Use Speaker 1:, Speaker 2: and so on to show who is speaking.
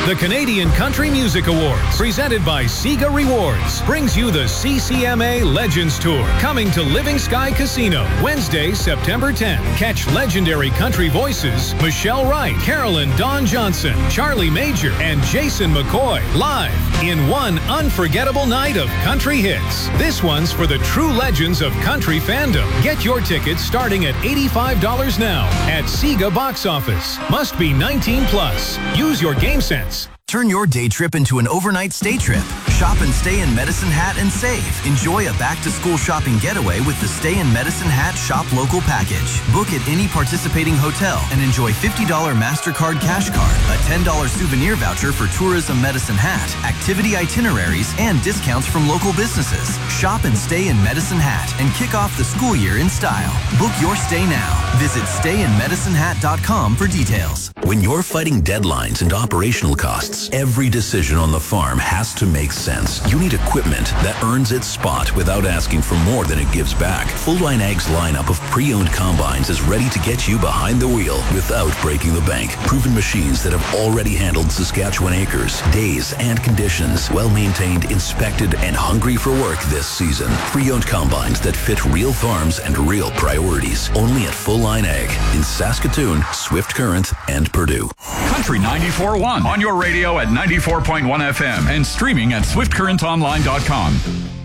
Speaker 1: The Canadian Country Music Awards, presented by Sega Rewards, brings you the CCMA Legends Tour, coming to Living Sky Casino, Wednesday, September 10th. Catch legendary country voices Michelle Wright, Carolyn Dawn Johnson, Charlie Major, and Jason McCoy live in one unforgettable night of country hits. This one's for the true legends of country fandom. Get your tickets starting at $85 now at Sega Box Office. Must be 19 plus. Use your game sense.
Speaker 2: Turn your day trip into an overnight stay trip. Shop and stay in Medicine Hat and save. Enjoy a back-to-school shopping getaway with the Stay in Medicine Hat Shop Local package. Book at any participating hotel and enjoy $50 MasterCard cash card, a $10 souvenir voucher for Tourism Medicine Hat, activity itineraries, and discounts from local businesses. Shop and stay in Medicine Hat and kick off the school year in style. Book your stay now. Visit stayinmedicinehat.com for details.
Speaker 3: When you're fighting deadlines and operational costs, every decision on the farm has to make sense. You need equipment that earns its spot without asking for more than it gives back. Full Line Ag's lineup of pre-owned combines is ready to get you behind the wheel without breaking the bank. Proven machines that have already handled Saskatchewan acres, days, and conditions. Well-maintained, inspected, and hungry for work this season. Pre-owned combines that fit real farms and real priorities. Only at Full Line Ag in Saskatoon, Swift Current, and Purdue.
Speaker 4: Country 94.1 on your radio at 94.1 FM and streaming at swiftcurrentonline.com.